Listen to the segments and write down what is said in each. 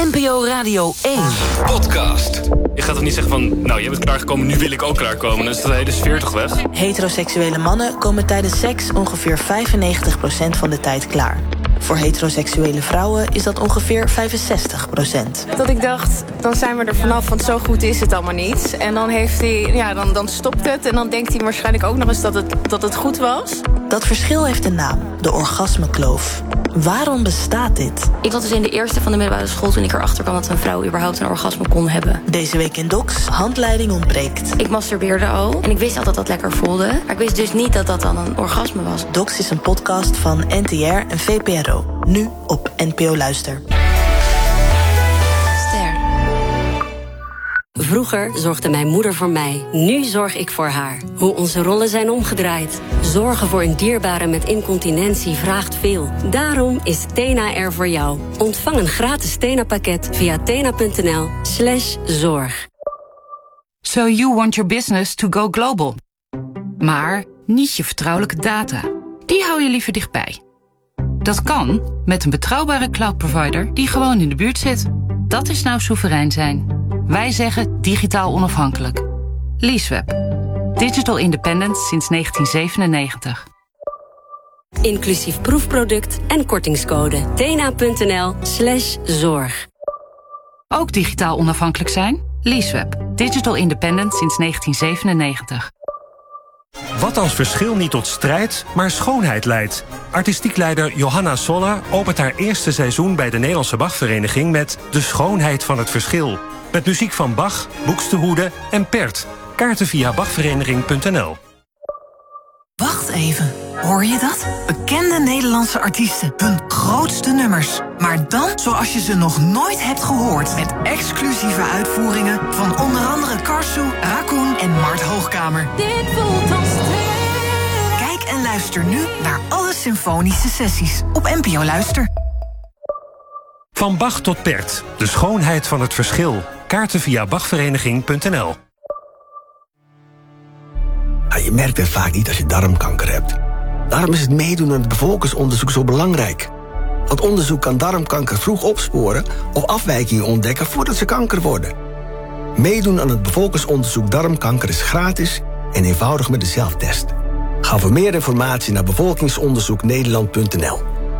NPO Radio 1. Podcast. Je gaat toch niet zeggen van, nou, je bent klaargekomen, nu wil ik ook klaarkomen. Dan is de hele sfeer toch weg? Heteroseksuele mannen komen tijdens seks ongeveer 95% van de tijd klaar. Voor heteroseksuele vrouwen is dat ongeveer 65%. Dat ik dacht, dan zijn we er vanaf, want zo goed is het allemaal niet. En dan heeft hij, dan stopt het. En dan denkt hij waarschijnlijk ook nog eens dat het goed was. Dat verschil heeft een naam, de orgasmekloof. Waarom bestaat dit? Ik was dus in de eerste van de middelbare school toen ik erachter kwam dat een vrouw überhaupt een orgasme kon hebben. Deze week in Docs, handleiding ontbreekt. Ik masturbeerde al en ik wist al dat dat lekker voelde. Maar ik wist dus niet dat dat dan een orgasme was. Docs is een podcast van NTR en VPRO. Nu op NPO Luister. Vroeger zorgde mijn moeder voor mij. Nu zorg ik voor haar. Hoe onze rollen zijn omgedraaid. Zorgen voor een dierbare met incontinentie vraagt veel. Daarom is Tena er voor jou. Ontvang een gratis Tena-pakket via tena.nl/zorg. So you want your business to go global. Maar niet je vertrouwelijke data. Die hou je liever dichtbij. Dat kan met een betrouwbare cloud-provider die gewoon in de buurt zit. Dat is nou soeverein zijn. Wij zeggen digitaal onafhankelijk. Leaseweb. Digital independent sinds 1997. Inclusief proefproduct en kortingscode. tena.nl/zorg. Ook digitaal onafhankelijk zijn? Leaseweb. Digital independent sinds 1997. Wat als verschil niet tot strijd, maar schoonheid leidt? Artistiek leider Johanna Solla opent haar eerste seizoen bij de Nederlandse Bachvereniging met De Schoonheid van het Verschil. Met muziek van Bach, Buxtehude en Pert. Kaarten via bachvereniging.nl. Wacht even, hoor je dat? Bekende Nederlandse artiesten, hun grootste nummers. Maar dan zoals je ze nog nooit hebt gehoord. Met exclusieve uitvoeringen van onder andere Karsu, Raccoon en Mart Hoogkamer. Dit voelt als Kijk en luister nu naar alle symfonische sessies op NPO Luister. Van Bach tot Pert. De Schoonheid van het Verschil. Kaarten via bachvereniging.nl. Je merkt het vaak niet als je darmkanker hebt. Daarom is het meedoen aan het bevolkingsonderzoek zo belangrijk. Want onderzoek kan darmkanker vroeg opsporen of afwijkingen ontdekken voordat ze kanker worden. Meedoen aan het bevolkingsonderzoek darmkanker is gratis en eenvoudig met de zelftest. Ga voor meer informatie naar bevolkingsonderzoeknederland.nl.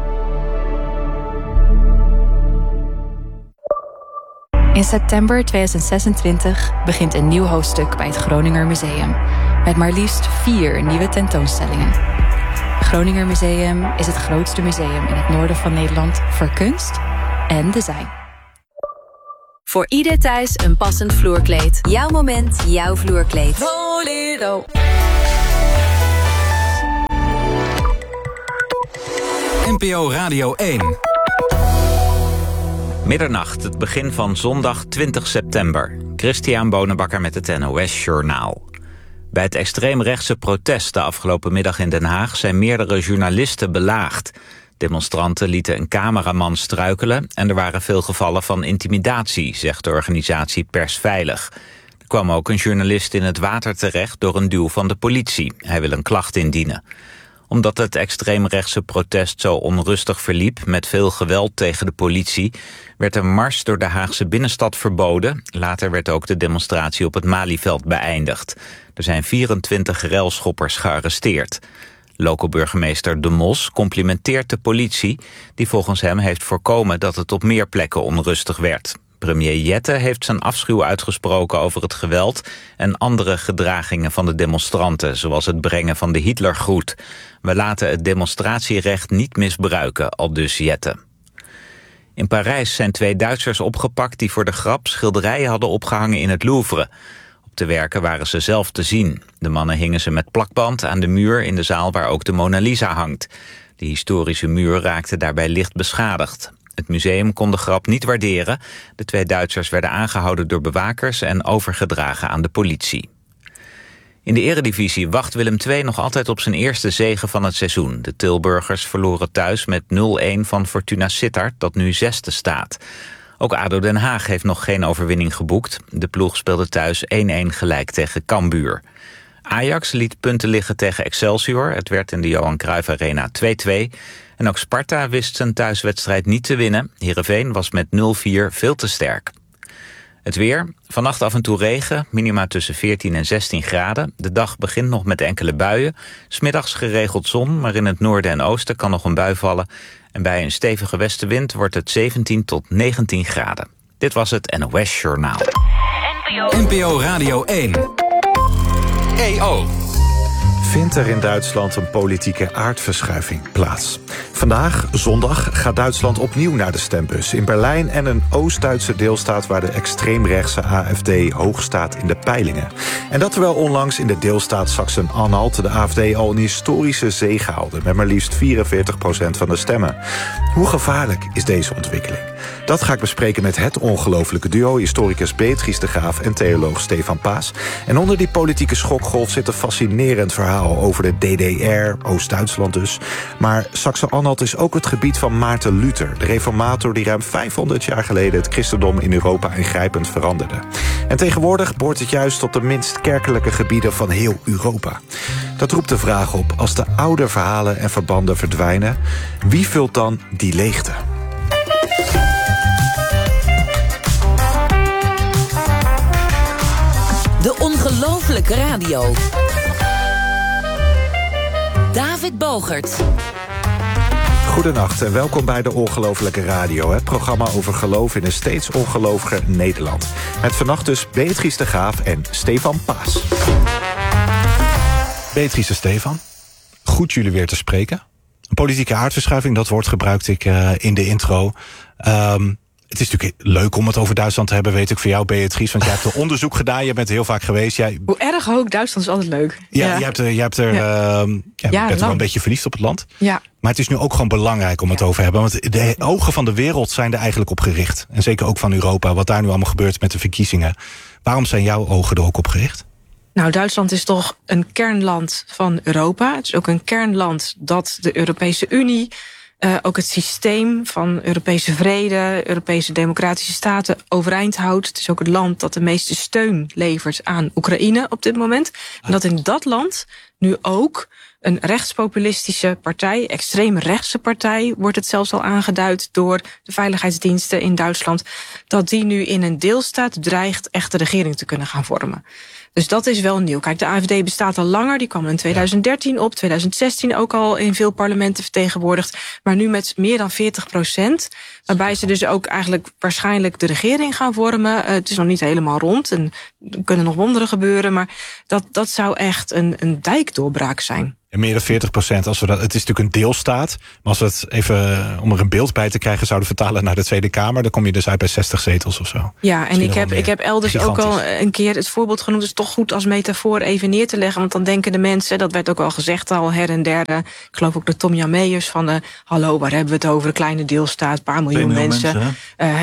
In september 2026 begint een nieuw hoofdstuk bij het Groninger Museum. Met maar liefst 4 nieuwe tentoonstellingen. Het Groninger Museum is het grootste museum in het noorden van Nederland voor kunst en design. Voor ieder thuis een passend vloerkleed. Jouw moment, jouw vloerkleed. Bolero. NPO Radio 1. Middernacht, het begin van zondag 20 september. Christian Bonenbakker met het NOS Journaal. Bij het extreemrechtse protest de afgelopen middag in Den Haag zijn meerdere journalisten belaagd. Demonstranten lieten een cameraman struikelen en er waren veel gevallen van intimidatie, zegt de organisatie Persveilig. Er kwam ook een journalist in het water terecht door een duw van de politie. Hij wil een klacht indienen. Omdat het extreemrechtse protest zo onrustig verliep met veel geweld tegen de politie, werd een mars door de Haagse binnenstad verboden. Later werd ook de demonstratie op het Malieveld beëindigd. Er zijn 24 relschoppers gearresteerd. Loco-burgemeester De Mos complimenteert de politie, die volgens hem heeft voorkomen dat het op meer plekken onrustig werd. Premier Jette heeft zijn afschuw uitgesproken over het geweld en andere gedragingen van de demonstranten, zoals het brengen van de Hitlergroet. We laten het demonstratierecht niet misbruiken, aldus Jette. In Parijs zijn 2 Duitsers opgepakt die voor de grap schilderijen hadden opgehangen in het Louvre. Op de werken waren ze zelf te zien. De mannen hingen ze met plakband aan de muur in de zaal waar ook de Mona Lisa hangt. De historische muur raakte daarbij licht beschadigd. Het museum kon de grap niet waarderen. De 2 Duitsers werden aangehouden door bewakers en overgedragen aan de politie. In de eredivisie wacht Willem II nog altijd op zijn eerste zege van het seizoen. De Tilburgers verloren thuis met 0-1 van Fortuna Sittard, dat nu 6e staat. Ook ADO Den Haag heeft nog geen overwinning geboekt. De ploeg speelde thuis 1-1 gelijk tegen Cambuur. Ajax liet punten liggen tegen Excelsior. Het werd in de Johan Cruijff Arena 2-2. En ook Sparta wist zijn thuiswedstrijd niet te winnen. Heerenveen was met 0-4 veel te sterk. Het weer. Vannacht af en toe regen, minima tussen 14 en 16 graden. De dag begint nog met enkele buien. 's Middags geregeld zon, maar in het noorden en oosten kan nog een bui vallen. En bij een stevige westenwind wordt het 17 tot 19 graden. Dit was het NOS Journaal. NPO Radio 1. EO. Vindt er in Duitsland een politieke aardverschuiving plaats? Vandaag, zondag, gaat Duitsland opnieuw naar de stembus. In Berlijn en een Oost-Duitse deelstaat waar de extreemrechtse AfD hoog staat in de peilingen. En dat terwijl onlangs in de deelstaat Sachsen-Anhalt de AfD al een historische zege haalde, met maar liefst 44% van de stemmen. Hoe gevaarlijk is deze ontwikkeling? Dat ga ik bespreken met het ongelofelijke duo, historicus Beatrice de Graaf en theoloog Stefan Paas. En onder die politieke schokgolf zit een fascinerend verhaal over de DDR, Oost-Duitsland dus. Maar Sachsen-Anhalt is ook het gebied van Maarten Luther, de reformator die ruim 500 jaar geleden het christendom in Europa ingrijpend veranderde. En tegenwoordig behoort het juist tot de minst kerkelijke gebieden van heel Europa. Dat roept de vraag op, als de oude verhalen en verbanden verdwijnen, wie vult dan die leegte? De ongelofelijke radio. David Bogert. Goedenacht en welkom bij de Ongelofelijke Radio. Het programma over geloof in een steeds ongeloviger Nederland. Met vannacht dus Beatrice de Graaf en Stefan Paas. Beatrice en Stefan, goed jullie weer te spreken. Een politieke aardverschuiving, dat woord gebruikte ik in de intro. Het is natuurlijk leuk om het over Duitsland te hebben, weet ik, voor jou, Beatrice. Want jij hebt er onderzoek gedaan, je bent er heel vaak geweest. Hoe erg ook, Duitsland is altijd leuk. Ja, je bent er wel een beetje verliefd op het land. Ja. Maar het is nu ook gewoon belangrijk om het over te hebben. Want de ogen van de wereld zijn er eigenlijk op gericht. En zeker ook van Europa, wat daar nu allemaal gebeurt met de verkiezingen. Waarom zijn jouw ogen er ook op gericht? Nou, Duitsland is toch een kernland van Europa. Het is ook een kernland dat de Europese Unie, ook het systeem van Europese vrede, Europese democratische staten overeind houdt. Het is ook het land dat de meeste steun levert aan Oekraïne op dit moment. En dat in dat land nu ook een rechtspopulistische partij, extreem rechtse partij, wordt het zelfs al aangeduid door de veiligheidsdiensten in Duitsland, dat die nu in een deelstaat dreigt echt de regering te kunnen gaan vormen. Dus dat is wel nieuw. Kijk, de AfD bestaat al langer. Die kwam in 2013 op, 2016 ook al in veel parlementen vertegenwoordigd. Maar nu met meer dan 40%. Waarbij ze dus ook eigenlijk waarschijnlijk de regering gaan vormen. Het is nog niet helemaal rond en er kunnen nog wonderen gebeuren. Maar dat zou echt een dijkdoorbraak zijn. En meer dan 40%, het is natuurlijk een deelstaat. Maar als we het even, om er een beeld bij te krijgen, zouden vertalen naar de Tweede Kamer, dan kom je dus uit bij 60 zetels of zo. Ja, en ik heb elders ook al een keer het voorbeeld genoemd. Het is toch goed als metafoor even neer te leggen. Want dan denken de mensen, dat werd ook al gezegd al her en der. Ik geloof ook de Tom Jan Meijers van hallo, waar hebben we het over? Een kleine deelstaat, een paar miljoen mensen.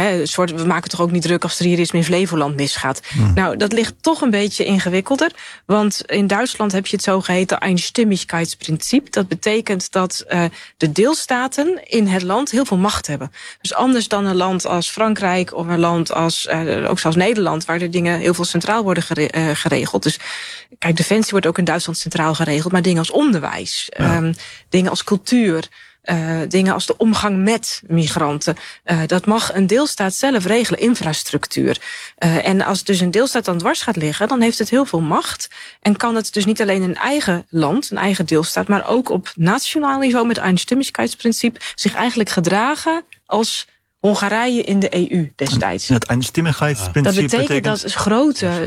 We maken toch ook niet druk als er hier iets in Flevoland misgaat. Nou, dat ligt toch een beetje ingewikkelder. Want in Duitsland heb je het zogeheten Einstimmigkeit. Dat betekent dat de deelstaten in het land heel veel macht hebben. Dus anders dan een land als Frankrijk of een land als ook zelfs Nederland, waar de dingen heel veel centraal worden geregeld. Dus kijk, defensie wordt ook in Duitsland centraal geregeld, maar dingen als onderwijs, dingen als cultuur, dingen als de omgang met migranten. Dat mag een deelstaat zelf regelen, infrastructuur. En als dus een deelstaat dan dwars gaat liggen, dan heeft het heel veel macht. En kan het dus niet alleen een eigen land, een eigen deelstaat, maar ook op nationaal niveau met het Einstimmigkeitsprincipe zich eigenlijk gedragen als Hongarije in de EU destijds. Het Einstimmigkeitsprincipe dat betekent dat grote,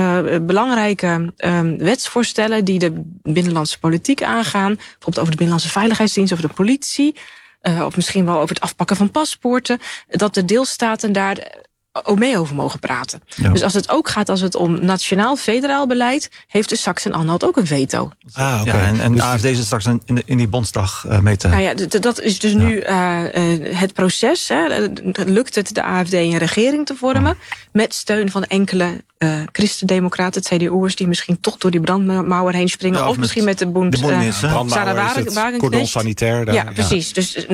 belangrijke wetsvoorstellen die de binnenlandse politiek aangaan, bijvoorbeeld over de binnenlandse veiligheidsdienst, over de politie, of misschien wel over het afpakken van paspoorten, dat de deelstaten daar ook mee over mogen praten. Ja. Dus als het ook gaat als het om nationaal federaal beleid, heeft de Sachsen-Anhalt ook een veto. Ja, en de AfD zit straks in die Bondsdag mee te... Nou ja, dat is dus nu het proces. Lukt het de AfD een regering te vormen met steun van enkele christendemocraten, CDU'ers, die misschien toch door die brandmauer heen springen, ja, of misschien met de Bund Sarah Wagenknecht. Cordon sanitair. Ja, precies. Dus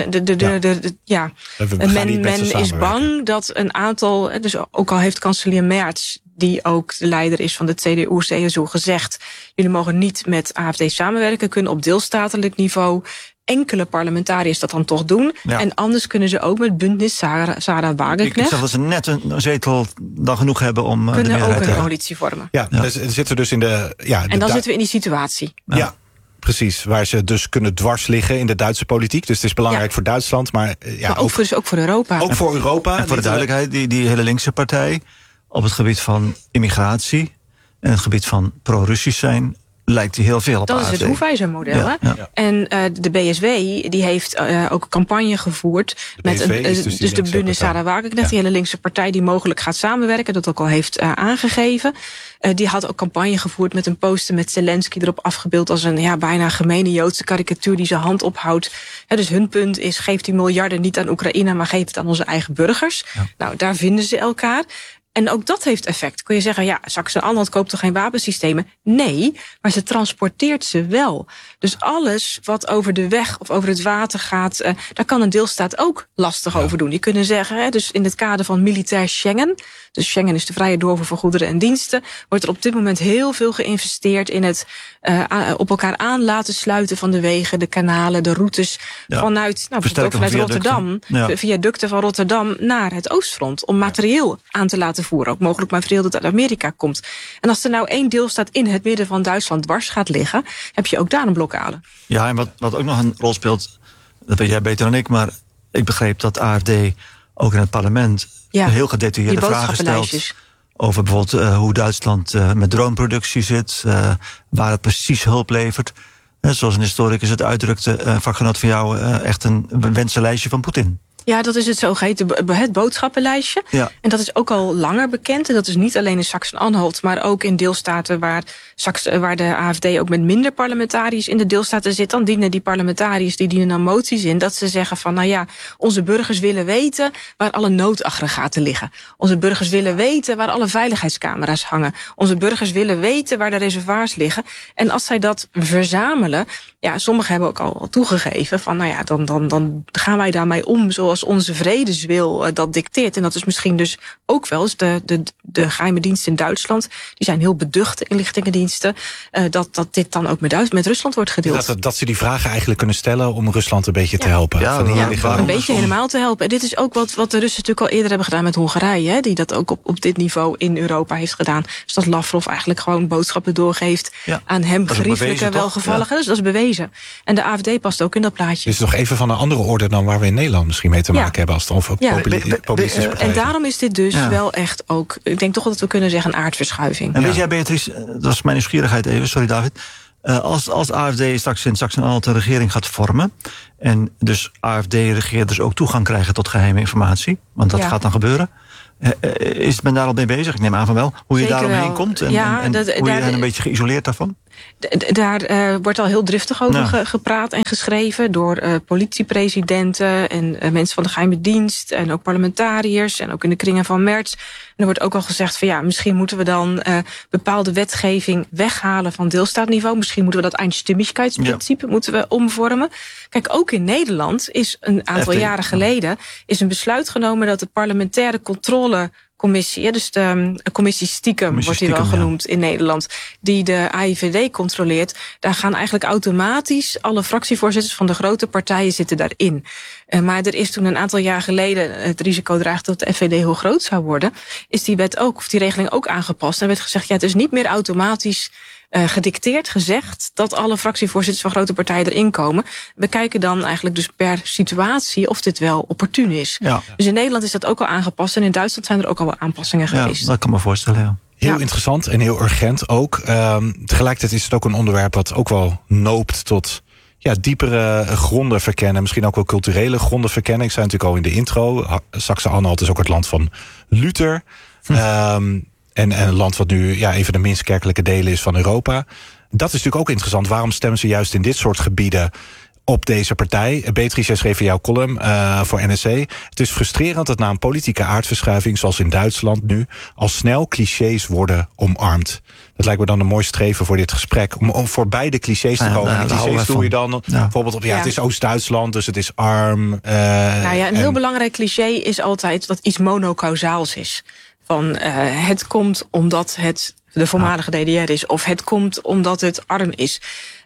men is bang dat een aantal, dus ook al heeft kanselier Merz, die ook de leider is van de CDU-CSU, gezegd, jullie mogen niet met AfD samenwerken, kunnen op deelstatelijk niveau enkele parlementariërs dat dan toch doen. Ja. En anders kunnen ze ook met Bündnis Sarah Wagenknecht. Ik zeg dat ze net een zetel dan genoeg hebben om de kunnen meerderheid ook te een hebben. coalitie vormen. Ja, dus zitten we dus in de... Ja, En dan zitten we in die situatie. Ja, precies. Waar ze dus kunnen dwars liggen in de Duitse politiek. Dus het is belangrijk voor Duitsland, maar Maar ook voor Europa. Ook voor Europa. En voor de duidelijkheid, die hele linkse partij op het gebied van immigratie en het gebied van pro-Russisch zijn, lijkt die heel veel op Dat AfD. is het Hoefijzer-model. Ja, ja. En de BSW die heeft ook een campagne gevoerd met de Bündnis Sarah Wagenknecht, die hele linkse partij die mogelijk gaat samenwerken, dat ook al heeft aangegeven. Die had ook campagne gevoerd met een poster met Zelensky erop afgebeeld als een bijna gemene Joodse karikatuur die zijn hand ophoudt. Dus hun punt is, geef die miljarden niet aan Oekraïne, maar geef het aan onze eigen burgers. Ja. Nou, daar vinden ze elkaar. En ook dat heeft effect. Kun je zeggen, Saxe-Anhalt koopt toch geen wapensystemen? Nee, maar ze transporteert ze wel. Dus alles wat over de weg of over het water gaat, daar kan een deelstaat ook lastig over doen. Die kunnen zeggen, dus in het kader van militair Schengen, dus Schengen is de vrije doorvoer van goederen en diensten, wordt er op dit moment heel veel geïnvesteerd in het op elkaar aan laten sluiten van de wegen, de kanalen, de routes vanuit Rotterdam, viaducten van Rotterdam naar het oostfront, om materieel aan te laten voeren. Ook mogelijk materieel dat uit Amerika komt. En als er nou één deelstaat in het midden van Duitsland dwars gaat liggen, heb je ook daar een blokkade. Ja, en wat ook nog een rol speelt, dat weet jij beter dan ik, maar ik begreep dat AfD ook in het parlement heel gedetailleerde vragen stelt over bijvoorbeeld hoe Duitsland met droneproductie zit, waar het precies hulp levert. Zoals een historicus het uitdrukte, vakgenoot van jou, echt een wensenlijstje van Poetin. Ja, dat is het zogeheten het boodschappenlijstje. Ja. En dat is ook al langer bekend. En dat is niet alleen in Saxe-Anhalt, maar ook in deelstaten waar de AfD ook met minder parlementariërs in de deelstaten zit. Dan dienen die parlementariërs dan moties in dat ze zeggen van, onze burgers willen weten waar alle noodaggregaten liggen. Onze burgers willen weten waar alle veiligheidscamera's hangen. Onze burgers willen weten waar de reservoirs liggen. En als zij dat verzamelen, sommigen hebben ook al toegegeven van, dan gaan wij daarmee om zoals onze vredeswil dat dicteert. En dat is misschien dus ook wel eens de geheime diensten in Duitsland. Die zijn heel beducht, de inlichtingendiensten. Dat dit dan ook met Rusland wordt gedeeld. Dat ze die vragen eigenlijk kunnen stellen om Rusland een beetje te helpen. Een beetje helemaal te helpen. En dit is ook wat de Russen natuurlijk al eerder hebben gedaan met Hongarije. Die dat ook op dit niveau in Europa heeft gedaan. Dus dat Lavrov eigenlijk gewoon boodschappen doorgeeft aan hem geriefelijke welgevalligen. Dus dat is bewezen. En de AfD past ook in dat plaatje. Dit is nog even van een andere orde dan waar we in Nederland misschien mee te maken hebben als het over populistische partijen. En daarom is dit dus wel echt ook, ik denk toch dat we kunnen zeggen, een aardverschuiving. En weet jij, Beatrice, dat is mijn nieuwsgierigheid even, sorry David. Als AfD straks in Saxe-Anhalt een regering gaat vormen, en dus AfD-regeerders ook toegang krijgen tot geheime informatie, want dat gaat dan gebeuren. Is men daar al mee bezig? Ik neem aan van wel. Hoe je daaromheen komt en hoe je hen een beetje geïsoleerd daarvan? Daar wordt al heel driftig over gepraat en geschreven door politiepresidenten en mensen van de geheime dienst en ook parlementariërs en ook in de kringen van Merz. En er wordt ook al gezegd van misschien moeten we dan bepaalde wetgeving weghalen van deelstaatniveau. Misschien moeten we dat Einstimmigkeitsprincipe moeten we omvormen. Kijk, ook in Nederland is een aantal jaren geleden is een besluit genomen dat de parlementaire controlecommissie, dus de commissie Stiekem wordt die wel genoemd in Nederland, die de AIVD controleert, daar gaan eigenlijk automatisch alle fractievoorzitters van de grote partijen zitten daarin. Maar er is toen een aantal jaar geleden het risico dreigde dat de FVD heel groot zou worden, is die wet ook, of die regeling ook aangepast. En werd gezegd, het is niet meer automatisch gedicteerd, gezegd dat alle fractievoorzitters van grote partijen erin komen. We kijken dan eigenlijk dus per situatie of dit wel opportun is. Ja. Dus in Nederland is dat ook al aangepast en in Duitsland zijn er ook al wel aanpassingen geweest. Ja, dat kan me voorstellen, Heel interessant en heel urgent ook. Tegelijkertijd is het ook een onderwerp wat ook wel noopt tot diepere gronden verkennen. Misschien ook wel culturele gronden verkennen. Ik zei natuurlijk al in de intro, Saxe-Anhalt is ook het land van Luther. En een land wat nu een van de minst kerkelijke delen is van Europa. Dat is natuurlijk ook interessant. Waarom stemmen ze juist in dit soort gebieden op deze partij? Beatrice, jij schreef in jouw column voor NRC. Het is frustrerend dat na een politieke aardverschuiving, zoals in Duitsland nu, al snel clichés worden omarmd. Dat lijkt me dan een mooi streven voor dit gesprek. Om voor beide clichés te komen. En clichés doe je dan bijvoorbeeld op, het is Oost-Duitsland, dus het is arm. Een heel belangrijk cliché is altijd dat iets monocausaals is. Van het komt omdat het de voormalige DDR is, of het komt omdat het arm is.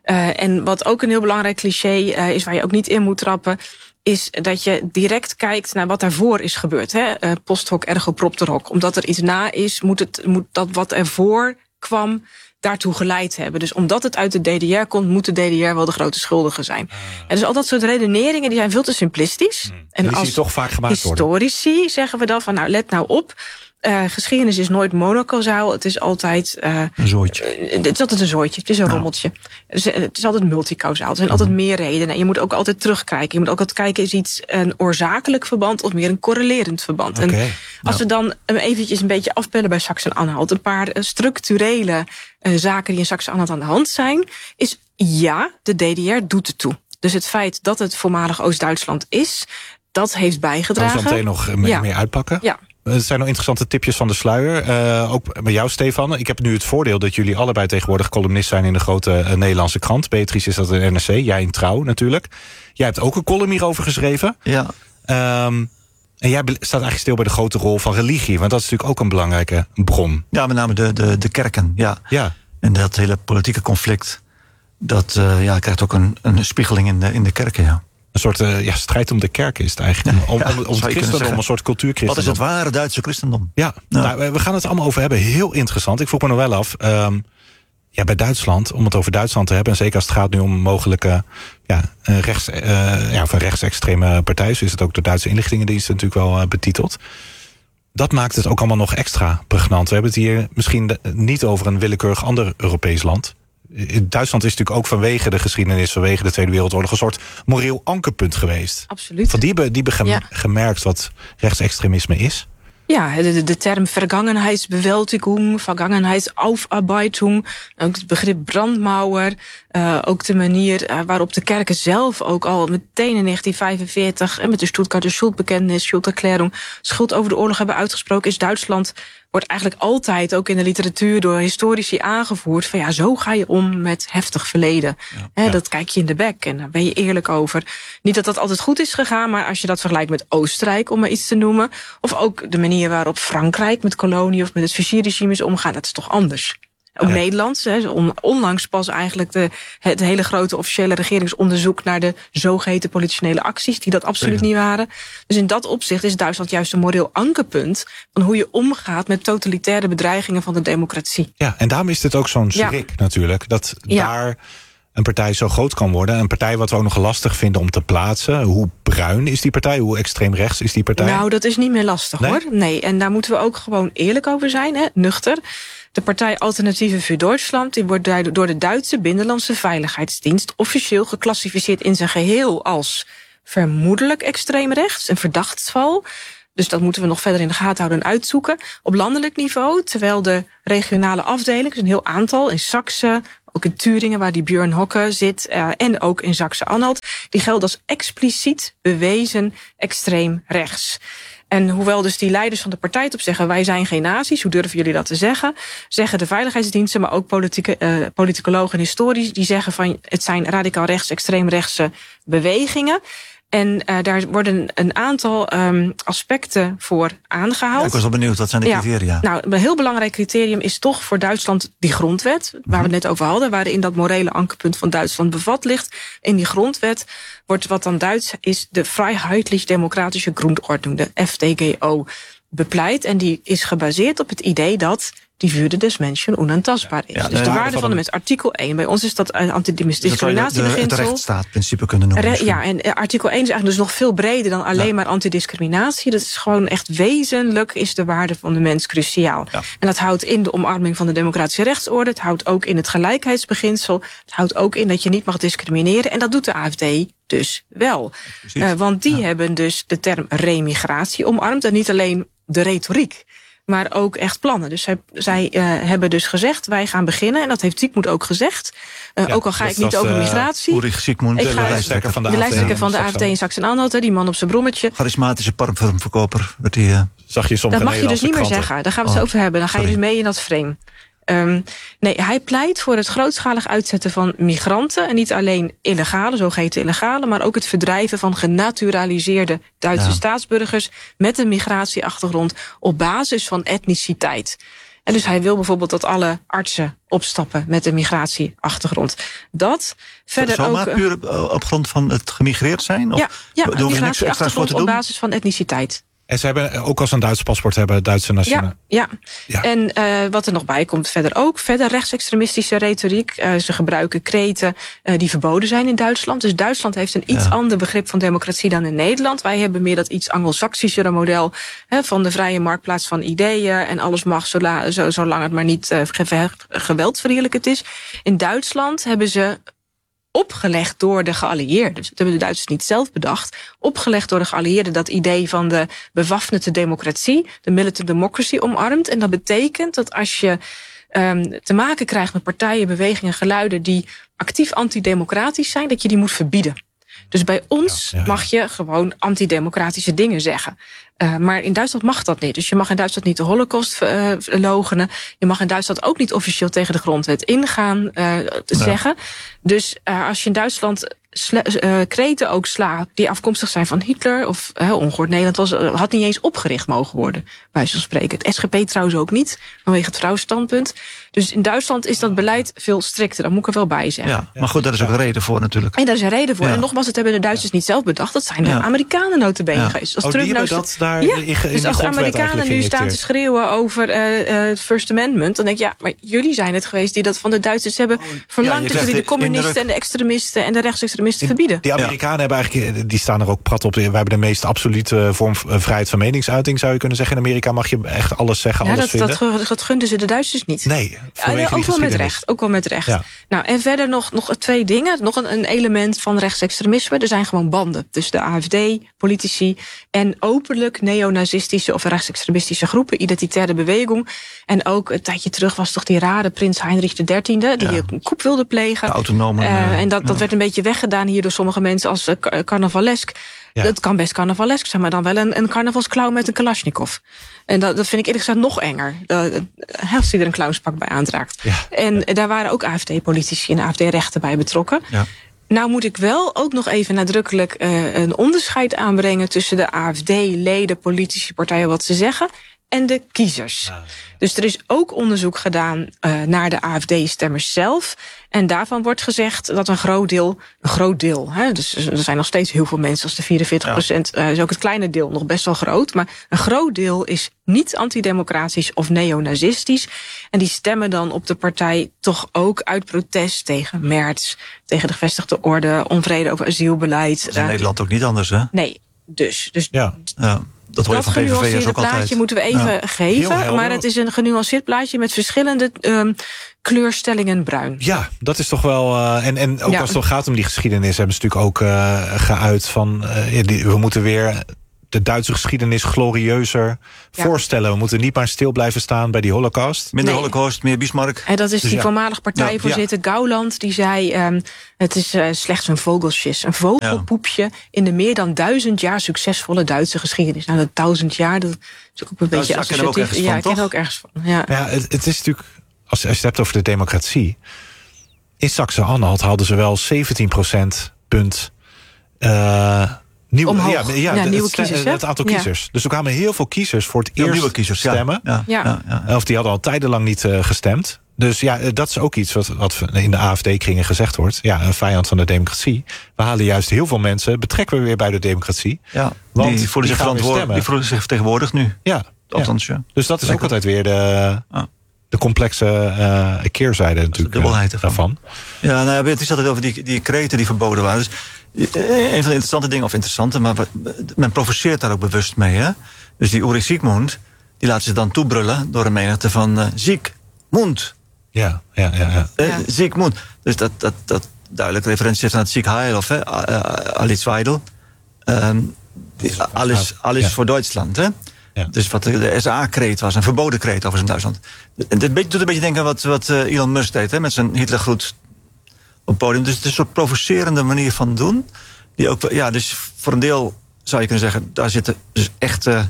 En wat ook een heel belangrijk cliché is, waar je ook niet in moet trappen, is dat je direct kijkt naar wat daarvoor is gebeurd. Post hoc ergo propter hoc. Omdat er iets na is, moet dat wat ervoor kwam daartoe geleid hebben. Dus omdat het uit de DDR komt, moet de DDR wel de grote schuldige zijn. En dus al dat soort redeneringen die zijn veel te simplistisch. En als toch vaak gemaakt historici zeggen we dan van, nou, let nou op. Geschiedenis is nooit monocausaal. Het is altijd een zooitje. Het is altijd een zooitje. Het is een rommeltje. Het is altijd multicausaal. Er zijn altijd meer redenen. En je moet ook altijd terugkijken. Je moet ook altijd kijken, is iets een oorzakelijk verband of meer een correlerend verband? Okay. En als we dan eventjes een beetje afpellen bij Sachsen-Anhalt, een paar structurele zaken die in Sachsen-Anhalt aan de hand zijn, is ja, de DDR doet het toe. Dus het feit dat het voormalig Oost-Duitsland is, dat heeft bijgedragen. Kan je zo meteen nog meer uitpakken? Ja. Er zijn nog interessante tipjes van de sluier. Ook met jou, Stefan. Ik heb nu het voordeel dat jullie allebei tegenwoordig columnist zijn in de grote Nederlandse krant. Beatrice is dat in NRC, jij in Trouw natuurlijk. Jij hebt ook een column hierover geschreven. Ja. En jij staat eigenlijk stil bij de grote rol van religie. Want dat is natuurlijk ook een belangrijke bron. Ja, met name de kerken. Ja. En dat hele politieke conflict, dat krijgt ook een spiegeling in de kerken, ja. Een soort strijd om de kerk is het eigenlijk. Om het christendom, een soort cultuurchristendom. Wat is het ware Duitse christendom? Ja. Nou, we gaan het allemaal over hebben. Heel interessant. Ik vroeg me nog wel af. Bij Duitsland, om het over Duitsland te hebben, en zeker als het gaat nu om mogelijke rechtsextreme partij, zo is het ook de Duitse inlichtingendienst natuurlijk wel betiteld. Dat maakt het ook allemaal nog extra pregnant. We hebben het hier misschien niet over een willekeurig ander Europees land. Duitsland is natuurlijk ook vanwege de geschiedenis, vanwege de Tweede Wereldoorlog, een soort moreel ankerpunt geweest. Absoluut. Van die hebben gemerkt wat rechtsextremisme is. Ja, de term Vergangenheitsbewältigung, Vergangenheitsaufarbeitung, ook het begrip brandmauer, ook de manier waarop de kerken zelf ook al meteen in 1945 en met de Stuttgarter Schuldbekenntnis, Schulderklärung, schuld over de oorlog hebben uitgesproken, is Duitsland, wordt eigenlijk altijd ook in de literatuur door historici aangevoerd van zo ga je om met heftig verleden. Dat kijk je in de bek en daar ben je eerlijk over. Niet dat dat altijd goed is gegaan, maar als je dat vergelijkt met Oostenrijk, om maar iets te noemen, of ook de manier waarop Frankrijk met kolonie of met het Vichy-regime is omgaan, dat is toch anders. Ook Nederlands, onlangs pas eigenlijk het hele grote officiële regeringsonderzoek naar de zogeheten politionele acties, die dat absoluut niet waren. Dus in dat opzicht is Duitsland juist een moreel ankerpunt van hoe je omgaat met totalitaire bedreigingen van de democratie. Ja, en daarom is dit ook zo'n schrik natuurlijk, dat daar een partij zo groot kan worden. Een partij wat we ook nog lastig vinden om te plaatsen. Hoe bruin is die partij? Hoe extreem rechts is die partij? Nou, dat is niet meer lastig hoor. Nee, en daar moeten we ook gewoon eerlijk over zijn, nuchter. De partij Alternatieven für Deutschland die wordt door de Duitse Binnenlandse Veiligheidsdienst officieel geclassificeerd in zijn geheel als vermoedelijk extreem rechts, een verdachtsval. Dus dat moeten we nog verder in de gaten houden en uitzoeken. Op landelijk niveau, terwijl de regionale afdelingen, een heel aantal in Saksen, ook in Thüringen, waar die Björn Hocke zit, en ook in Sachsen-Anhalt, die geldt als expliciet bewezen extreem rechts. En hoewel dus die leiders van de partij op zeggen, wij zijn geen nazi's, hoe durven jullie dat te zeggen? Zeggen de veiligheidsdiensten, maar ook politicologen en historici, die zeggen van het zijn radicaal rechts, extreem rechtse bewegingen. En daar worden een aantal aspecten voor aangehaald. Ja, ik was wel benieuwd, wat zijn de criteria? Nou, een heel belangrijk criterium is toch voor Duitsland die grondwet, waar we het net over hadden, waarin dat morele ankerpunt van Duitsland bevat ligt. In die grondwet wordt wat dan Duits is de Freiheitlich-Demokratische Grundordnung, de FDGO, bepleit. En die is gebaseerd op het idee dat die Würde des Menschen unantastbaar is. Dus de waarde van de mens. Artikel 1. Bij ons is dat antidiscriminatiebeginsel. Het rechtsstaatprincipe kunnen noemen. Ja, en artikel 1 is eigenlijk dus nog veel breder dan alleen maar antidiscriminatie. Dat is gewoon echt wezenlijk is de waarde van de mens cruciaal. Ja. En dat houdt in de omarming van de democratische rechtsorde. Het houdt ook in het gelijkheidsbeginsel. Het houdt ook in dat je niet mag discrimineren. En dat doet de AfD dus wel. Want die hebben dus de term remigratie omarmd. En niet alleen de retoriek, maar ook echt plannen. Dus zij hebben dus gezegd, wij gaan beginnen. En dat heeft Siegmund ook gezegd. Ook al ga ik niet over migratie. Ulrich Siegmund, de lijsttrekker van de AfD in Sachsen-Anhalt. Die man op zijn brommetje. Charismatische parfumverkoper. Zag je soms dat mag je dus niet meer zeggen. Daar gaan we het over hebben. Dan ga je dus mee in dat frame. Nee, hij pleit voor het grootschalig uitzetten van migranten. En niet alleen illegale, zogeheten illegale, maar ook het verdrijven van genaturaliseerde Duitse staatsburgers met een migratieachtergrond op basis van etniciteit. En dus hij wil bijvoorbeeld dat alle artsen opstappen met een migratieachtergrond. Dat verder zomaar ook puur op grond van het gemigreerd zijn? Of een migratieachtergrond op basis van etniciteit. En ze hebben ook als een Duits paspoort hebben Duitse nationaliteit. Ja. En wat er nog bij komt verder rechtsextremistische retoriek. Ze gebruiken kreten die verboden zijn in Duitsland. Dus Duitsland heeft een iets ander begrip van democratie dan in Nederland. Wij hebben meer dat iets Anglo-Saxischere model van de vrije marktplaats van ideeën. En alles mag zolang het maar niet geweldverheerlijkend is. In Duitsland hebben ze opgelegd door de geallieerden. Dus dat hebben de Duitsers niet zelf bedacht. Opgelegd door de geallieerden dat idee van de bewapende democratie, de militant democracy, omarmt. En dat betekent dat als je te maken krijgt met partijen, bewegingen, geluiden die actief antidemocratisch zijn, dat je die moet verbieden. Dus bij ons mag je gewoon antidemocratische dingen zeggen. Maar in Duitsland mag dat niet. Dus je mag in Duitsland niet de Holocaust loochenen. Je mag in Duitsland ook niet officieel tegen de grondwet ingaan zeggen. Dus als je in Duitsland kreten ook slaat die afkomstig zijn van Hitler of ongehoord Nederland had niet eens opgericht mogen worden, bij wijze van spreken. Het SGP trouwens ook niet, vanwege het vrouwenstandpunt. Dus in Duitsland is dat beleid veel strikter, dat moet ik er wel bij zeggen. Ja, maar goed, daar is ook een reden voor natuurlijk. En daar is een reden voor. Ja. En nogmaals, het hebben de Duitsers niet zelf bedacht. Dat zijn de Amerikanen nota bene geweest. Als Trump nou dus als de Amerikanen nu staan te schreeuwen over het First Amendment, dan denk ik, maar jullie zijn het geweest die dat van de Duitsers hebben verlangd dat jullie de communisten en de extremisten en de rechtsextremisten verbieden. Die Amerikanen hebben eigenlijk, die staan er ook prat op. Wij hebben de meest absolute vorm vrijheid van meningsuiting, zou je kunnen zeggen. In Amerika mag je echt alles zeggen, alles vinden. Dat gunden ze de Duitsers niet. Nee, ook wel met recht. Ja. Nou, en verder nog 2 dingen. Nog een element van rechtsextremisme. Er zijn gewoon banden tussen de AfD, politici en openlijk neonazistische of rechtsextremistische groepen, identitaire beweging. En ook een tijdje terug was toch die rare prins Heinrich XIII die een coup wilde plegen. En dat werd een beetje weggedaan hier door sommige mensen als carnavalesk. Ja. Dat kan best carnavalesk zijn, maar dan wel een carnavalsclown met een Kalashnikov. En dat vind ik eerlijk gezegd nog enger. Als hij er een clownspak bij aandraagt. Ja. En daar waren ook AfD-politici en AfD-rechten bij betrokken. Ja. Nou moet ik wel ook nog even nadrukkelijk een onderscheid aanbrengen tussen de AfD-leden, politici, partijen, wat ze zeggen, en de kiezers. Ja. Dus er is ook onderzoek gedaan naar de AfD-stemmers zelf. En daarvan wordt gezegd dat een groot deel, dus er zijn nog steeds heel veel mensen, als de 44%, is ook het kleine deel nog best wel groot, maar een groot deel is niet antidemocratisch of neonazistisch. En die stemmen dan op de partij toch ook uit protest tegen Merz, tegen de gevestigde orde, onvrede over asielbeleid. Dat is in Nederland ook niet anders, hè? Nee, dus ja. Dat genuanceerde plaatje moeten we even geven. Maar het is een genuanceerd plaatje met verschillende kleurstellingen bruin. Ja, dat is toch wel. En ook als het gaat om die geschiedenis, hebben ze natuurlijk ook geuit van we moeten weer de Duitse geschiedenis glorieuzer voorstellen. We moeten niet maar stil blijven staan bij die Holocaust. Minder Holocaust, meer Bismarck. En dat is dus die voormalig partijvoorzitter Gauland, die zei, het is slechts een vogelsjes, een vogelpoepje in de meer dan 1000 jaar succesvolle Duitse geschiedenis. Nou, dat 1000 jaar, dat is ook een beetje associatief. Ja, ik ken er ook ergens van. Ja, het is natuurlijk, als je het hebt over de democratie, in Saxe-Anhalt hadden ze wel 17% nieuwe kiezers. Het aantal kiezers. Dus er kwamen heel veel kiezers voor het eerst nieuwe kiezers, stemmen. Of die hadden al tijdenlang niet gestemd. Dus dat is ook iets wat in de AfD-kringen gezegd wordt. Ja, een vijand van de democratie. We halen juist heel veel mensen, betrekken we weer bij de democratie. Ja, want die voelen zich verantwoordelijk. Die voelen zich vertegenwoordigd nu. Ja. Althans, Dus dat is ook altijd weer de complexe keerzijde natuurlijk daarvan. Ja, nou, het is altijd over die kreten die verboden waren. Dus een van de interessante dingen, maar men provoceert daar ook bewust mee. Hè? Dus die Ulrich Siegmund, die laat zich dan toebrullen door een menigte van Siegmund. Ja. Siegmund. Dus dat duidelijk referentie heeft aan het Sieg Heil of Alice Weidel. Alles voor Duitsland, hè? Ja. Dus wat de SA-kreet was, een verboden kreet overigens in Duitsland. Het doet een beetje denken aan wat Elon Musk deed, hè, met zijn Hitlergroet op het podium. Dus het is een soort provocerende manier van doen. Die ook, dus voor een deel zou je kunnen zeggen, daar zit dus echte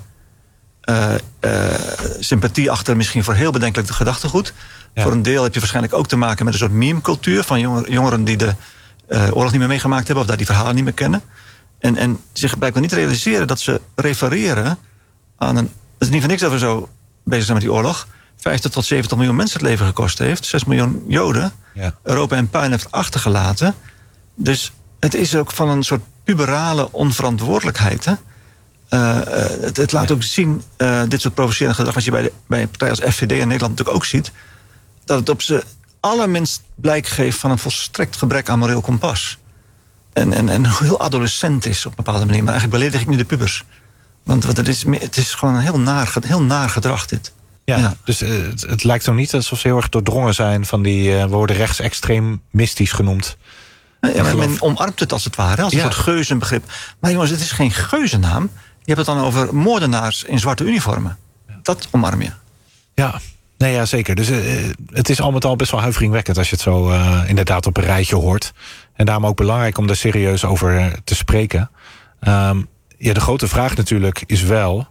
sympathie achter, misschien voor heel bedenkelijk gedachtegoed. Ja. Voor een deel heb je waarschijnlijk ook te maken met een soort meme-cultuur van jongeren die de oorlog niet meer meegemaakt hebben of daar die verhalen niet meer kennen. En zich blijkbaar niet realiseren dat ze refereren aan het is niet voor niks dat we zo bezig zijn met die oorlog. 50 tot 70 miljoen mensen het leven gekost heeft. 6 miljoen Joden. Ja. Europa in puin heeft achtergelaten. Dus het is ook van een soort puberale onverantwoordelijkheid. Hè? Het laat ook zien, dit soort provocerende gedrag, wat je bij een partij als FVD in Nederland natuurlijk ook ziet, dat het op zijn allerminst blijk geeft van een volstrekt gebrek aan moreel kompas. En heel adolescent is op een bepaalde manier. Maar eigenlijk beledig ik nu de pubers. Want het is gewoon een heel naar gedrag dit. Ja. Dus het lijkt zo niet alsof ze heel erg doordrongen zijn van die worden rechtsextremistisch genoemd. Ja, maar men omarmt het als het ware, als een soort geuzenbegrip. Maar jongens, het is geen geuzennaam. Je hebt het dan over moordenaars in zwarte uniformen. Dat omarm je. Ja. Nee, ja, zeker. Dus het is al met al best wel huiveringwekkend als je het zo inderdaad op een rijtje hoort. En daarom ook belangrijk om er serieus over te spreken. De grote vraag natuurlijk is wel,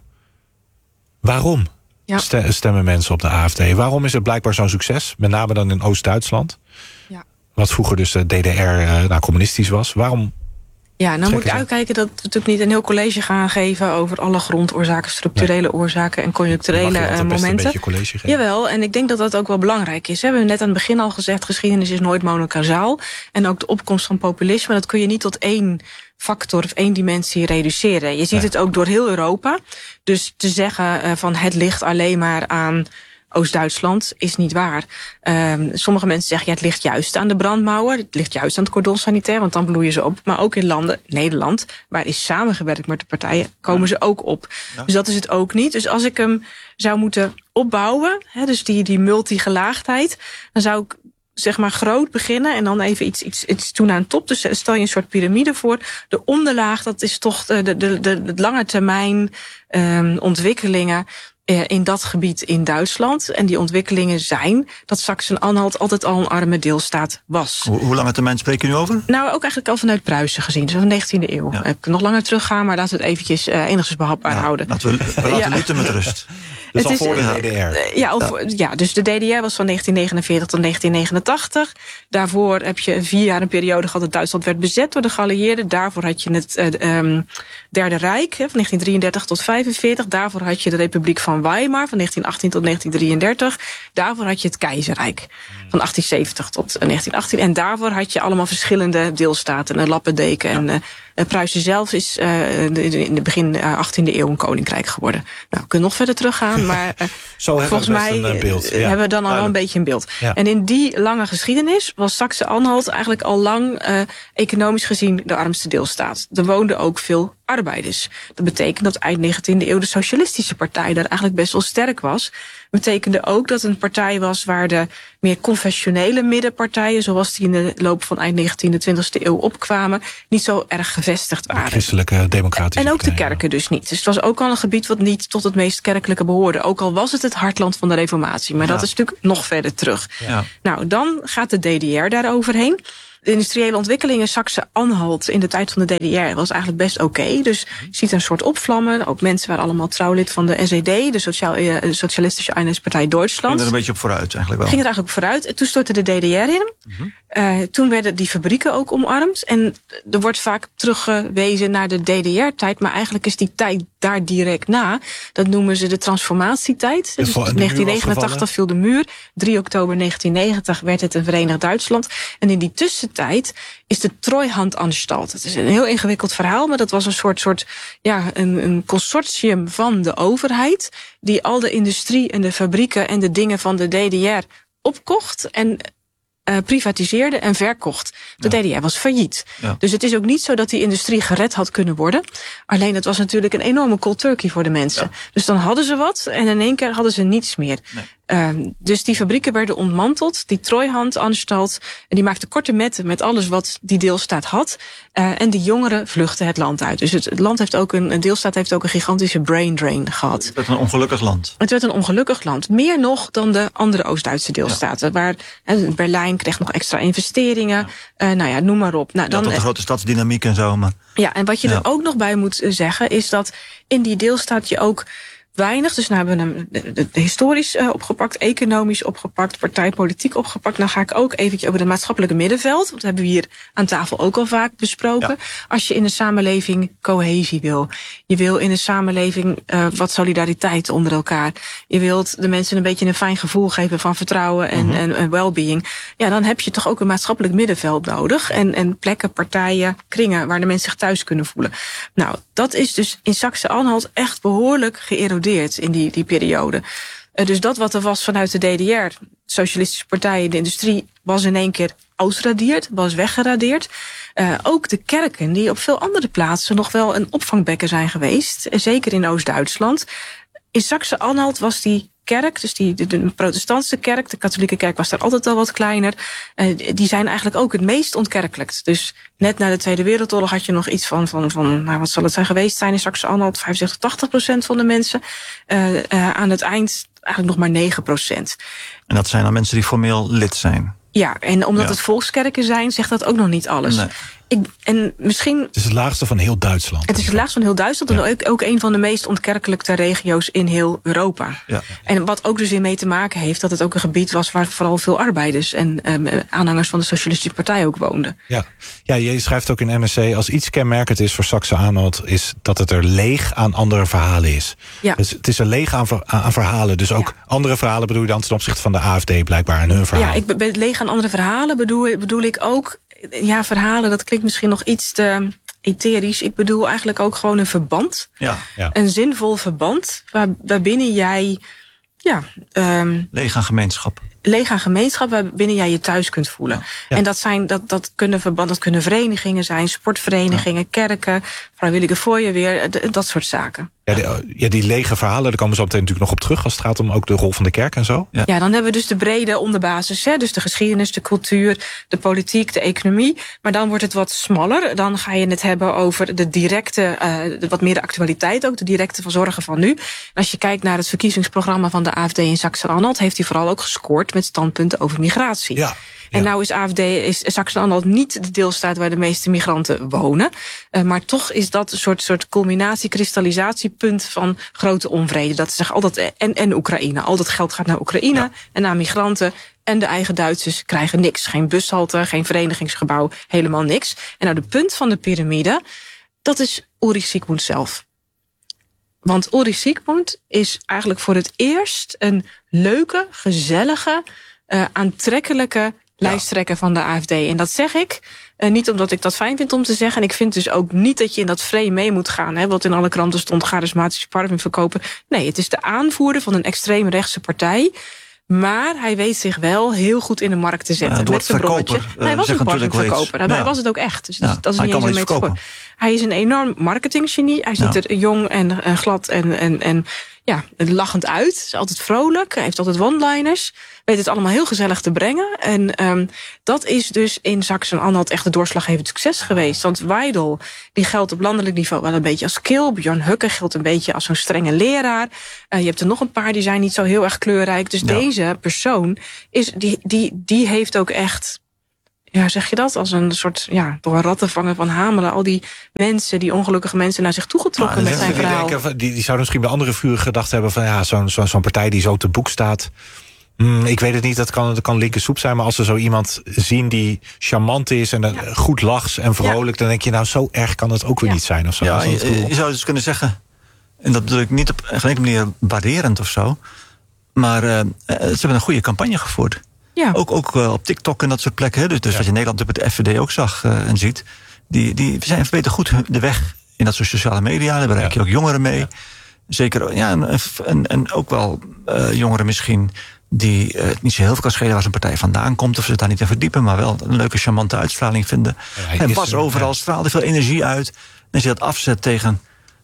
waarom stemmen mensen op de AfD? Waarom is het blijkbaar zo'n succes? Met name dan in Oost-Duitsland. Ja. Wat vroeger dus de DDR communistisch was. Waarom? Ja, nou moet ik uitkijken dat we natuurlijk niet een heel college gaan geven over alle grondoorzaken, structurele oorzaken en conjuncturele momenten. Jawel, en ik denk dat dat ook wel belangrijk is. We hebben net aan het begin al gezegd, geschiedenis is nooit monokausaal. En ook de opkomst van populisme, dat kun je niet tot één factor of één dimensie reduceren. Je ziet het ook door heel Europa. Dus te zeggen van het ligt alleen maar aan Oost-Duitsland is niet waar. Sommige mensen zeggen, het ligt juist aan de brandmauer. Het ligt juist aan het cordon sanitair, want dan bloeien ze op. Maar ook in landen, Nederland, waar is samengewerkt met de partijen, komen ze ook op. Ja. Dus dat is het ook niet. Dus als ik hem zou moeten opbouwen, dus die multigelaagdheid, dan zou ik zeg maar groot beginnen en dan even iets doen aan top. Dus stel je een soort piramide voor. De onderlaag, dat is toch de lange termijn ontwikkelingen in dat gebied in Duitsland. En die ontwikkelingen zijn dat Sachsen-Anhalt altijd al een arme deelstaat was. Hoe lange termijn spreek je nu over? Nou, ook eigenlijk al vanuit Pruisen gezien. Dus van de 19e eeuw. Ja. Ik kan nog langer teruggaan, maar laten we het eventjes enigszins behapbaar houden. Laten we Lutten met rust. Dus al voor de DDR. Dus de DDR was van 1949 tot 1989. Daarvoor heb je 4 jaar een periode gehad dat Duitsland werd bezet door de geallieerden. Daarvoor had je het Derde Rijk van 1933 tot 1945. Daarvoor had je de Republiek van Weimar van 1918 tot 1933. Daarvoor had je het Keizerrijk van 1870 tot 1918. En daarvoor had je allemaal verschillende deelstaten. Een lappendeken. En Pruisen zelf is in de begin 18e eeuw een koninkrijk geworden. Nou, we kunnen nog verder teruggaan, maar volgens mij hebben we dan al wel een beetje een beeld. Ja. En in die lange geschiedenis was Sachsen-Anhalt eigenlijk al lang economisch gezien de armste deelstaat. Er woonden ook veel arbeiders. Dat betekent dat eind 19e eeuw de Socialistische Partij daar eigenlijk best wel sterk was. Dat betekende ook dat een partij was waar de meer confessionele middenpartijen, zoals die in de loop van eind 19e, 20e eeuw opkwamen, niet zo erg gevestigd waren. Christelijke democratische en ook de kerken dus niet. Dus het was ook al een gebied wat niet tot het meest kerkelijke behoorde. Ook al was het hartland van de Reformatie. Maar dat is natuurlijk nog verder terug. Ja. Nou, dan gaat de DDR daar overheen. De industriële ontwikkeling in Sachsen-Anhalt in de tijd van de DDR was eigenlijk best oké. Dus je ziet een soort opvlammen. Ook mensen waren allemaal trouwlid van de SED, de Socialistische Einheitspartij Duitsland. Ging er een beetje op vooruit eigenlijk wel. Ging er eigenlijk op vooruit. En toen stortte de DDR in. Toen werden die fabrieken ook omarmd. En er wordt vaak teruggewezen naar de DDR-tijd. Maar eigenlijk is die tijd daar direct na. Dat noemen ze de transformatietijd. Dus 1989 viel de muur. 3 oktober 1990 werd het een Verenigd Duitsland. En in die tussentijd is de Treuhandanstalt. Het is een heel ingewikkeld verhaal, maar dat was een soort een consortium van de overheid die al de industrie en de fabrieken en de dingen van de DDR opkocht en privatiseerde en verkocht. De DDR was failliet. Ja. Dus het is ook niet zo dat die industrie gered had kunnen worden. Alleen het was natuurlijk een enorme cold turkey voor de mensen. Ja. Dus dan hadden ze wat en in één keer hadden ze niets meer. Nee. Dus die fabrieken werden ontmanteld. Die Treuhandanstalt, en die maakte korte metten met alles wat die deelstaat had. En die jongeren vluchtten het land uit. Dus het land heeft ook een deelstaat heeft ook een gigantische brain drain gehad. Het werd een ongelukkig land. Het werd een ongelukkig land. Meer nog dan de andere Oost-Duitse deelstaten. Waar Berlijn kreeg nog extra investeringen. Noem maar op. Nou, dan de grote stadsdynamiek en zo. Maar. Ja, en wat je er ook nog bij moet zeggen is dat in die deelstaat je ook weinig. Dus nou hebben we hem de historisch opgepakt, economisch opgepakt, partijpolitiek opgepakt. Nou ga ik ook eventjes over het maatschappelijke middenveld. Want dat hebben we hier aan tafel ook al vaak besproken. Ja. Als je in een samenleving cohesie wil. Je wil in een samenleving wat solidariteit onder elkaar. Je wilt de mensen een beetje een fijn gevoel geven van vertrouwen en well-being. Ja, dan heb je toch ook een maatschappelijk middenveld nodig. En plekken, partijen, kringen waar de mensen zich thuis kunnen voelen. Nou, dat is dus in Saxe-Anhalt echt behoorlijk geërodeerd in die periode. Dus dat wat er was vanuit de DDR, socialistische partijen, de industrie, was in één keer uitgeradeerd, was weggeradeerd. Ook de kerken, die op veel andere plaatsen nog wel een opvangbekken zijn geweest, zeker in Oost-Duitsland. In Saxe-Anhalt was die kerk, dus de protestantse kerk, de katholieke kerk was daar altijd al wat kleiner. Die zijn eigenlijk ook het meest ontkerkelijkt. Dus net na de Tweede Wereldoorlog had je nog iets van nou, wat zal het zijn geweest zijn in Saxe-Anhalt, 75-80% van de mensen. Aan het eind eigenlijk nog maar 9%. En dat zijn dan mensen die formeel lid zijn? Ja, en omdat het volkskerken zijn, zegt dat ook nog niet alles. Nee. En misschien... Het is het laagste van heel Duitsland. Het is het laagste van heel Duitsland en ook een van de meest ontkerkelijkte regio's in heel Europa. Ja. En wat ook dus weer mee te maken heeft dat het ook een gebied was waar vooral veel arbeiders en aanhangers van de Socialistische Partij ook woonden. Ja, je schrijft ook in NRC, als iets kenmerkend is voor Saxe-Anhalt, is dat het er leeg aan andere verhalen is. Ja. Dus het is er leeg aan verhalen. Dus ook andere verhalen bedoel je dan ten opzichte van de AfD blijkbaar en hun verhalen. Ja, leeg aan andere verhalen bedoel ik ook. Ja, verhalen, dat klinkt misschien nog iets te etherisch. Ik bedoel eigenlijk ook gewoon een verband. Ja. Een zinvol verband waarbinnen jij... leeg aan gemeenschap. Leeg aan gemeenschap waarbinnen jij je thuis kunt voelen. Ja. En dat kunnen verenigingen zijn, sportverenigingen, kerken, vrijwillige fooienweer, dat soort zaken. Ja, die lege verhalen, daar komen we zo meteen natuurlijk nog op terug als het gaat om ook de rol van de kerk en zo. Ja, dan hebben we dus de brede onderbasis, dus de geschiedenis, de cultuur, de politiek, de economie. Maar dan wordt het wat smaller. Dan ga je het hebben over de directe, wat meer de actualiteit ook, de directe verzorgen van nu. En als je kijkt naar het verkiezingsprogramma van de AfD in Saxe-Anhalt, heeft hij vooral ook gescoord met standpunten over migratie. Ja. En nou is Saxe-Anhalt niet de deelstaat waar de meeste migranten wonen. Maar toch is dat een soort culminatie, kristallisatiepunt van grote onvrede. Dat is altijd en Oekraïne. Al dat geld gaat naar Oekraïne en naar migranten. En de eigen Duitsers krijgen niks. Geen bushalte, geen verenigingsgebouw, helemaal niks. En nou de punt van de piramide, dat is Ulrich Siegmund zelf. Want Ulrich Siegmund is eigenlijk voor het eerst een leuke, gezellige, aantrekkelijke lijsttrekker van de AfD. En dat zeg ik niet omdat ik dat fijn vind om te zeggen. En ik vind dus ook niet dat je in dat frame mee moet gaan. Wat in alle kranten stond, charismatische parfum verkopen. Nee, het is de aanvoerder van een extreemrechtse partij. Maar hij weet zich wel heel goed in de markt te zetten. Met zijn broodje. Hij was een parfumverkoper. Hij was het ook echt. Dus dat is niet eens een metafoor. Hij is een enorm marketinggenie. Hij ziet er jong en glad en lachend uit. Is altijd vrolijk. Hij heeft altijd one-liners. Weet het allemaal heel gezellig te brengen. En dat is dus in Saxe-Anhalt echt een doorslaggevend succes geweest. Want Weidel, die geldt op landelijk niveau wel een beetje als kil. Björn Höcke geldt een beetje als zo'n strenge leraar. Je hebt er nog een paar die zijn niet zo heel erg kleurrijk. Dus deze persoon die heeft ook echt... Ja, zeg je dat? Als een soort, door een rattenvanger van Hamelen. Al die mensen, die ongelukkige mensen naar zich toegetrokken met zijn verhaal. Die zouden misschien bij andere vuren gedacht hebben van zo'n partij die zo te boek staat. Ik weet het niet, dat kan linker soep zijn. Maar als we zo iemand zien die charmant is en goed lacht en vrolijk, dan denk je, nou, zo erg kan het ook weer niet zijn. Of zo. Ja, je zou dus kunnen zeggen, en dat bedoel ik niet op geen enkele manier waarderend of zo, maar ze hebben een goede campagne gevoerd. Ja. Ook op TikTok en dat soort plekken. Dus wat je in Nederland op het FVD ook zag en ziet. Die zijn verbeteren goed de weg in dat soort sociale media. Daar bereik je ook jongeren mee. Ja. Zeker, en ook wel jongeren misschien die het niet zo heel veel kan schelen waar zijn partij vandaan komt. Of ze het daar niet in verdiepen, maar wel een leuke, charmante uitstraling vinden. Hij was overal, straalde veel energie uit. En als je dat afzet tegen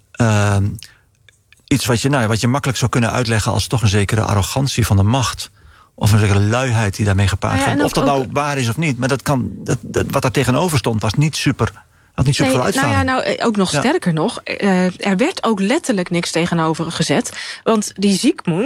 iets wat je makkelijk zou kunnen uitleggen als toch een zekere arrogantie van de macht. Of een zekere luiheid die daarmee gepaard gaat. Of dat nou waar is of niet. Maar wat daar tegenover stond was niet super. Had niet zoveel uitstraling. Ook nog sterker nog. Er werd ook letterlijk niks tegenover gezet. Want die Siegmund